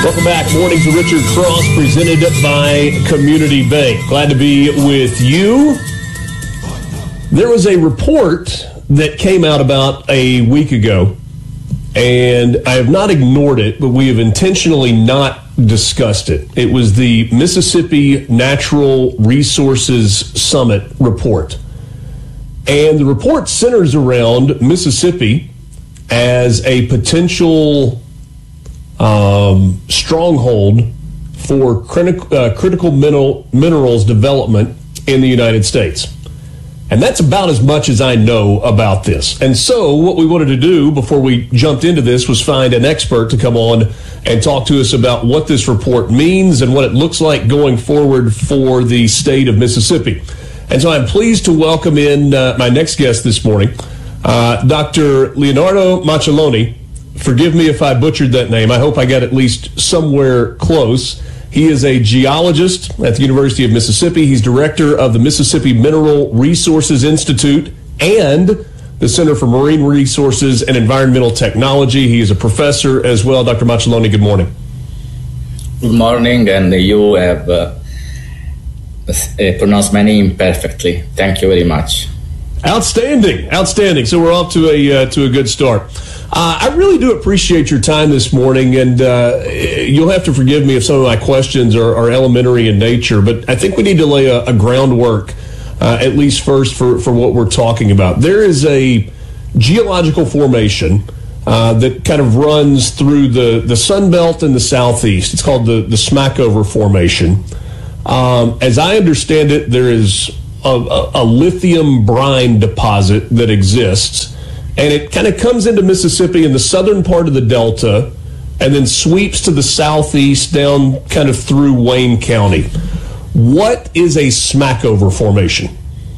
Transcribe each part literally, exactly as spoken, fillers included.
Welcome back. Mornings with Richard Cross, presented by Community Bank. Glad to be with you. There was a report that came out about a week ago, and I have not ignored it, but we have intentionally not discussed it. It was the Mississippi Natural Resources Summit report. And the report centers around Mississippi as a potential um, stronghold for criti- uh, critical mineral, minerals development in the United States. And that's about as much as I know about this. And so what we wanted to do before we jumped into this was find an expert to come on and talk to us about what this report means and what it looks like going forward for the state of Mississippi. And so I'm pleased to welcome in uh, my next guest this morning, uh, Doctor Leonardo Macelloni. Forgive me if I butchered that name. I hope I got at least somewhere close. He is a geologist at the University of Mississippi. He's director of the Mississippi Mineral Resources Institute and the Center for Marine Resources and Environmental Technology. He is a professor as well. Doctor Macelloni, good morning. Good morning, and you have uh, pronounced my name perfectly. Thank you very much. Outstanding, outstanding. So we're off to a uh, to a good start. Uh, I really do appreciate your time this morning, and uh, you'll have to forgive me if some of my questions are, are elementary in nature, but I think we need to lay a, a groundwork, uh, at least first, for, for what we're talking about. There is a geological formation uh, that kind of runs through the, the Sun Belt in the southeast. It's called the, the Smackover Formation. Um, as I understand it, there is a, a, a lithium brine deposit that exists, and it kind of comes into Mississippi in the southern part of the Delta and then sweeps to the southeast down kind of through Wayne County. What is a Smackover Formation?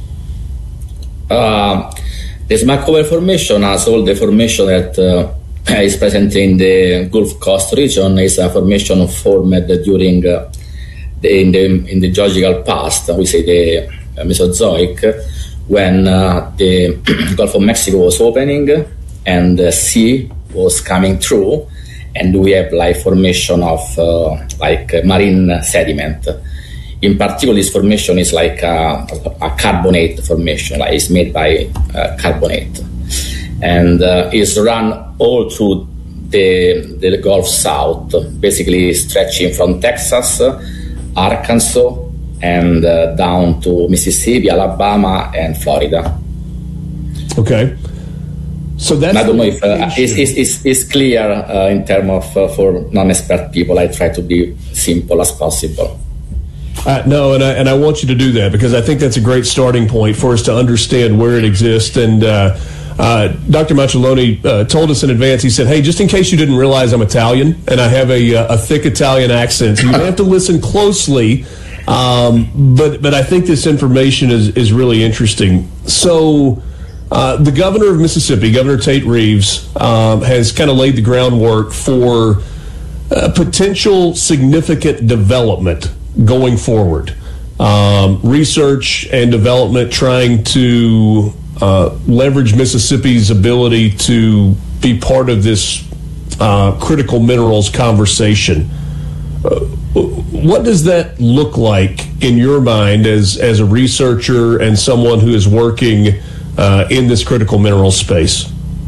Uh, the Smackover Formation, as all the formation that uh, is present in the Gulf Coast region, is a formation formed during uh, the, in, the, in the geological past, we say the uh, Mesozoic, when uh, the Gulf of Mexico was opening and the sea was coming through, and we have like formation of uh, like uh, marine sediment. In particular, this formation is like a, a carbonate formation, like it's made by uh, carbonate, and uh, is run all through the the Gulf South, basically stretching from Texas, Arkansas, and uh, down to Mississippi, Alabama, and Florida. Okay. So that's... I don't know if uh, it's, it's, it's clear uh, in terms of, uh, for non-expert people. I try to be simple as possible. Uh, no, and I, and I want you to do that, because I think that's a great starting point for us to understand where it exists. And uh, uh, Doctor Macelloni uh, told us in advance, he said, hey, just in case you didn't realize I'm Italian and I have a, a thick Italian accent, so you have to listen closely. Um, but but I think this information is, is really interesting. So uh, the governor of Mississippi, Governor Tate Reeves, um, has kind of laid the groundwork for uh, potential significant development going forward. Um, research and development trying to uh, leverage Mississippi's ability to be part of this uh, critical minerals conversation. Uh, What does that look like in your mind as, as a researcher and someone who is working uh, in this critical mineral space?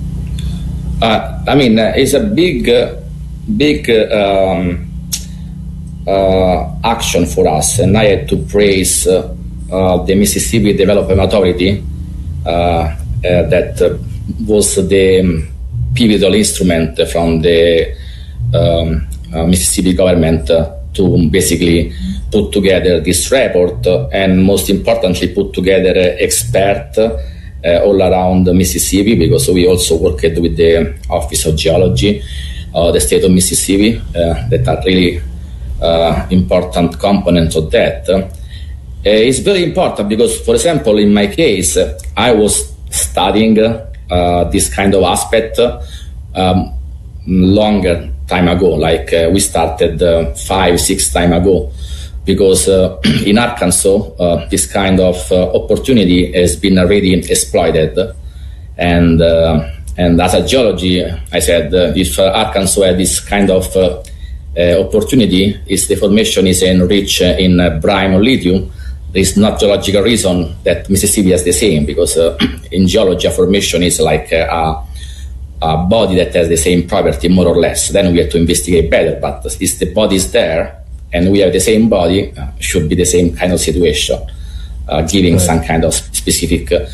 Uh, I mean, uh, it's a big, uh, big uh, um, uh, action for us, and I had to praise uh, uh, the Mississippi Development Authority uh, uh, that uh, was the um, pivotal instrument from the um, uh, Mississippi government uh, to basically put together this report uh, and most importantly put together uh, experts uh, all around Mississippi, because we also worked with the Office of Geology, uh, the state of Mississippi, uh, that are really uh, important components of that. Uh, it's very important because, for example, in my case, uh, I was studying uh, this kind of aspect um, longer time ago, like uh, we started uh, five, six time ago, because uh, in Arkansas, uh, this kind of uh, opportunity has been already exploited. And uh, and as a geology, I said, uh, if uh, Arkansas had this kind of uh, uh, opportunity is the formation is enriched in uh, brine or lithium. There is not geological reason that Mississippi has the same, because uh, in geology a formation is like uh, a, a body that has the same property more or less. Then we have to investigate better, but if the body is there and we have the same body, uh, should be the same kind of situation, uh, giving right. some kind of specific uh,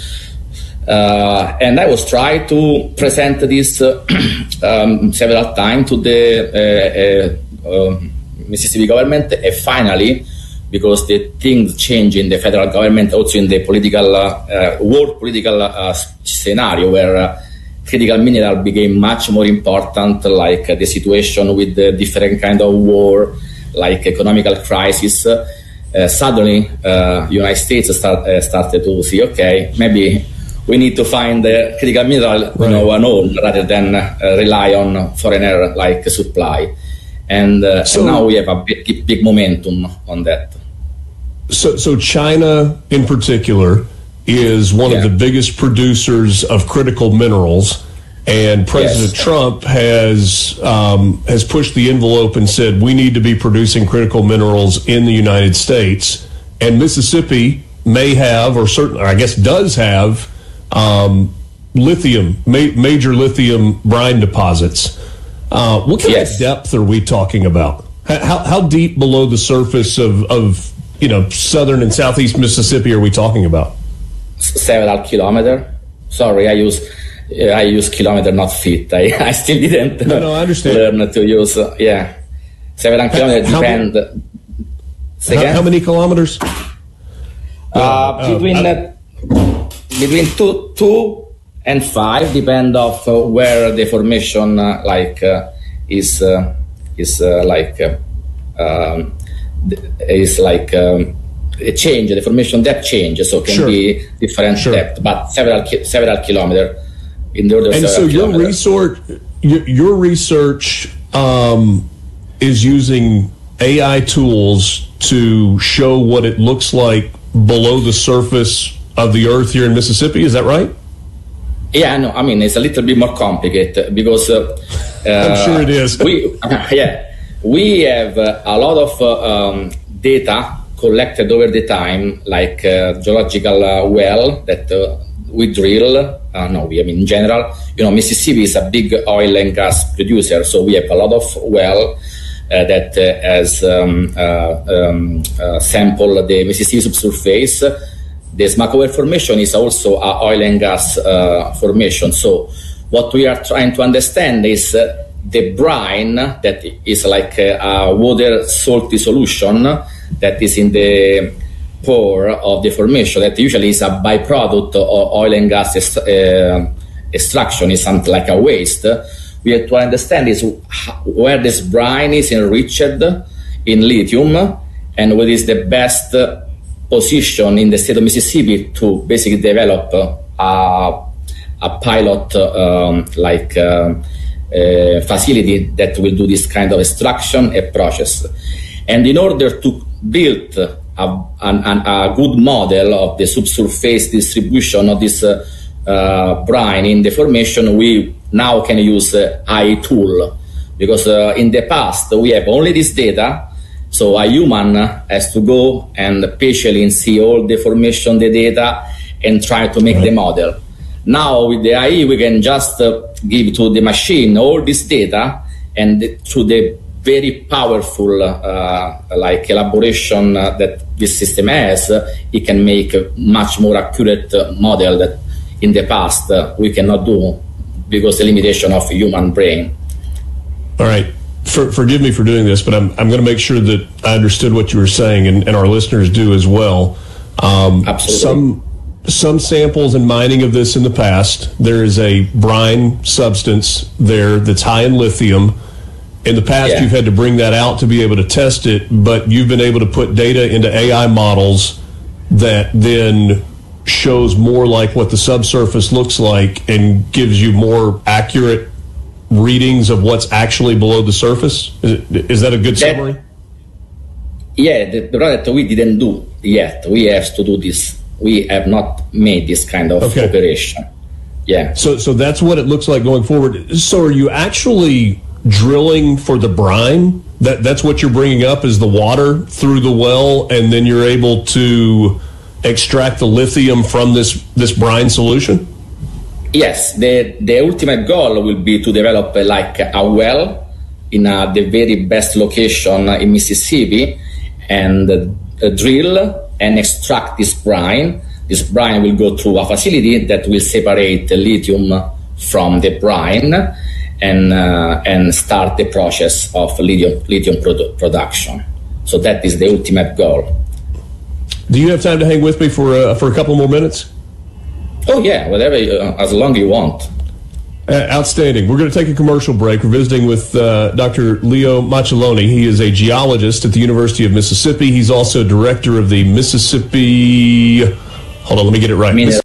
uh, and I was trying to present this uh, um, several times to the uh, uh, uh, Mississippi government, and finally, because the things change in the federal government, also in the political, uh, uh, world political uh, scenario, where uh, critical mineral became much more important, like uh, the situation with the different kind of war, like economical crisis. Uh, suddenly, uh, United States start, uh, started to see, okay, maybe we need to find the critical mineral, right. you know, on own, rather than uh, rely on foreigner like supply. And, uh, so, and now we have a big, big momentum on that. So, so China, in particular, is one yeah. of the biggest producers of critical minerals, and President yes. Trump has um, has pushed the envelope and said we need to be producing critical minerals in the United States. And Mississippi may have, or certainly, I guess, does have um, lithium, ma- major lithium brine deposits. Uh, what kind yes. of depth are we talking about? How how deep below the surface of of you know, southern and southeast Mississippi are we talking about? Several kilometers. Sorry, I use uh, I use kilometer, not feet. I, I still didn't no, no, I understand. learn to use. Uh, yeah, several kilometers how, depend. How, how many kilometers? Uh, uh, between uh, between two two and five, depend of uh, where the formation uh, like uh, is uh, is uh, like. Uh, um, is like um, a change, the formation depth change, so it can sure. be different sure. depth, but several ki- several kilometers in the order of and so your research, your, your research um, is using A I tools to show what it looks like below the surface of the earth here in Mississippi. Is that right? Yeah, no, I mean, it's a little bit more complicated because uh, I'm sure it is. we, yeah. We have uh, a lot of uh, um, data collected over the time, like uh, geological uh, well that uh, we drill. Uh, no, we I mean in general, you know, Mississippi is a big oil and gas producer, so we have a lot of well uh, that uh, has um, uh, um, uh, sampled the Mississippi subsurface. The Smackover Formation is also an oil and gas uh, formation. So what we are trying to understand is uh, the brine, that is like a, a water salty solution that is in the pore of the formation, that usually is a byproduct of oil and gas est- uh, extraction, is something like a waste. We have to understand is where this brine is enriched in lithium, and what is the best position in the state of Mississippi to basically develop a, a pilot um, like um, Uh, facility that will do this kind of extraction and process. And in order to build a, an, an, a good model of the subsurface distribution of this uh, uh, brine in the formation, we now can use uh, A I tool, because uh, in the past we have only this data, so a human has to go and patiently see all the formation, the data, and try to make the model. Now with the A I, we can just uh, give to the machine all this data, and through the very powerful uh, like elaboration uh, that this system has, uh, it can make a much more accurate uh, model that in the past uh, we cannot do because the limitation of human brain. All right. For, forgive me for doing this, but I'm I'm going to make sure that I understood what you were saying, and, and our listeners do as well. Um, Absolutely. Some some samples and mining of this in the past, there is a brine substance there that's high in lithium. In the past, yeah. you've had to bring that out to be able to test it, but you've been able to put data into A I models that then shows more like what the subsurface looks like and gives you more accurate readings of what's actually below the surface. Is, it, is that a good summary? That, yeah, the, the product we didn't do yet. We have to do this. We have not made this kind of okay. operation. Yeah. So, so that's what it looks like going forward. So, are you actually drilling for the brine That that's what you're bringing up is the water through the well, and then you're able to extract the lithium from this this brine solution? Yes, the, the ultimate goal will be to develop uh, like a well in uh, the very best location in Mississippi and uh, drill and extract this brine. This brine will go through a facility that will separate the lithium from the brine and uh, and start the process of lithium lithium produ- production. So that is the ultimate goal. Do you have time to hang with me for uh, for a couple more minutes? Oh yeah, whatever, uh, as long as you want. Uh, outstanding. We're going to take a commercial break. We're visiting with uh, Doctor Leo Macelloni. He is a geologist at the University of Mississippi. He's also director of the Mississippi. Hold on, let me get it right. Mineral